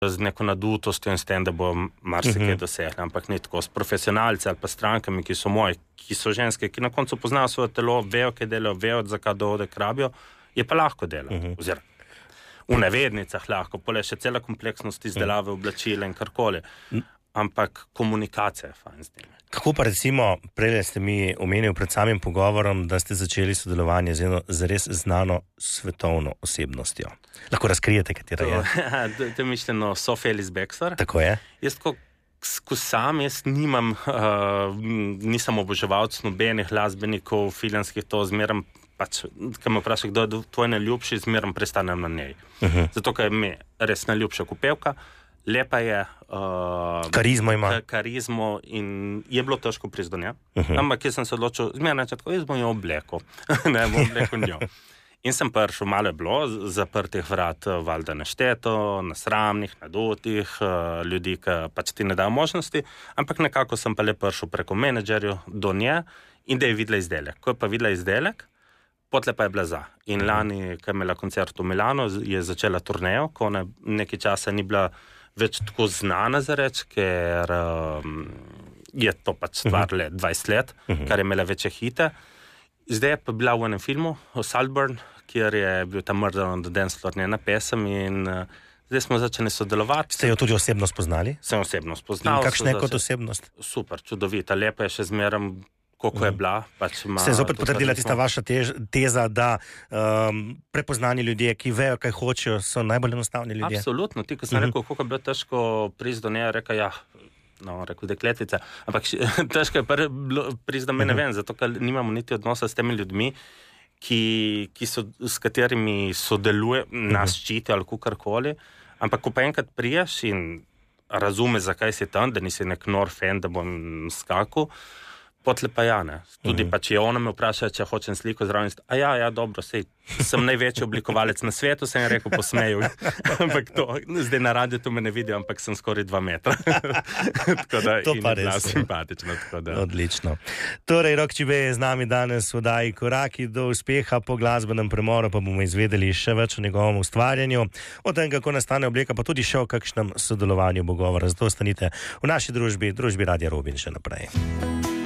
z neko nadutostjo in s tem, da bo marsikaj dosegli, ampak ni tako. S profesionalci ali pa strankami, ki so moji, ki so ženske, ki na koncu poznajo svoje telo, vejo, kaj delajo, vejo, zakaj dohodek rabijo, je pa lahko delati. Oziroma, v navednicah lahko, pole še cela kompleksnost izdelave oblačila in karkoli. Ampak komunikacija je fajn z njimi. Kako pa recimo, prej ste mi omenili pred samim pogovorom, da ste začeli sodelovanje z eno zares znano svetovno osebnostjo. Lahko razkrijete, katera je? To je mišljeno Sophie Ellis-Bextor. Tako je. Jaz jaz nisem oboževalc nobenih glasbenikov, filmskih, to zmeram, pač, ko me vpraša, kdo je tvoj najljubši, zmeram prestanem na njej. Zato, ker je mi res najljubša kupevka. Lepa je. Karizmo ima. Karizmo in je bilo težko priti do nje. Ampak jaz sem se odločil, zmeraj načetko, jaz bom jo oblekel. Ne, bom oblekel njo. In sem prišel, malo je bilo zaprtih vrat, valjda nešteto, nasramnih, nadutih, ljudi, ki pač ti ne dajo možnosti, ampak nekako sem pa le prišel preko menedžerju do nje in da je videla izdelek. Ko je pa videla izdelek, potle pa je bila za. In lani, ko je imela koncert v Milano, je začela turnejo, ko ona nekaj časa ni bila več tako znana za reč, ker je to pač stvar 20 let, kar je imela večje hite. Zdaj je pa bila v enem filmu, Saltburn, kjer je bil tam Murder on the Dance Floor njena pesem in zdaj smo začeli sodelovati. Ste jo tudi osebno spoznali? Sem osebno spoznal. In kakšna je kot osebnost? Super, čudovita, lepa je še zmeraj, koliko je bila. Pač se je zopet potrdila tista vaša teza, da prepoznani ljudje, ki vejo, kaj hočejo, so najbolj enostavni ljudje. Absolutno, ti, ko sem rekel, koliko je bilo težko priti do nje, rekel, rekel dekletvica, ampak težko je priti do mene ven, zato ker nimamo niti odnosa s temi ljudmi, s katerimi sodeluje, nas ščiti ali kakorkoli, ampak ko pa enkrat priješ in razume, zakaj si tam, da nisi nek nor fan, da bom skakal, potle pa ne. Tudi pa, če ona me vpraša, če hočem sliko zraven, dobro, sej, sem največji oblikovalec na svetu, sem rekel, posmeju. Ampak to, zdaj na radiju to me ne vidijo, ampak sem skoraj 2 metra. Tako da, to pa res. Simpatično, tako da. Odlično. Torej, Rok Čibe je z nami danes v oddaji Koraki do uspeha, po glasbenem premoru pa bomo izvedeli še več o njegovem ustvarjanju, o tem, kako nastane obleka, pa tudi še o kakšnem sodelovanju bo govora. Zato ostanite v naši družbi Radia Robin še naprej.